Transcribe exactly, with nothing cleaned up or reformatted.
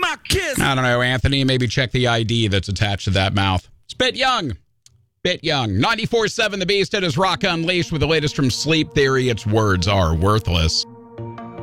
my kiss. I don't know, Anthony. Maybe check the I D that's attached to that mouth. It's a bit young. Bit young. ninety-four point seven The Beast. It is Rock Unleashed with the latest from Sleep Theory. Its words are worthless.